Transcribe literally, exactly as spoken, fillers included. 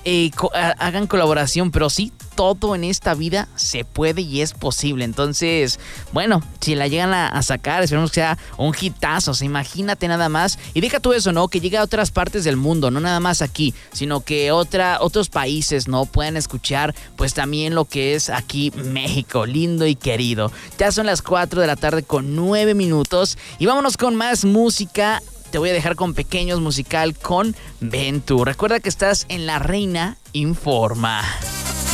eh, co- a- hagan colaboración, pero sí, todo en esta vida se puede y es posible. Entonces, bueno, si la llegan a, a sacar, esperemos que sea un hitazo. O sea, imagínate nada más. Y deja tú eso, ¿no? Que llegue a otras partes del mundo, no nada más aquí, sino que otra, otros países, ¿no? Puedan escuchar, pues también lo que es aquí México, lindo y querido. Ya son las cuatro de la tarde con nueve minutos. Y vámonos con más música. Te voy a dejar con Pequeños Musical con Ventu. Recuerda que estás en La Reina Informa.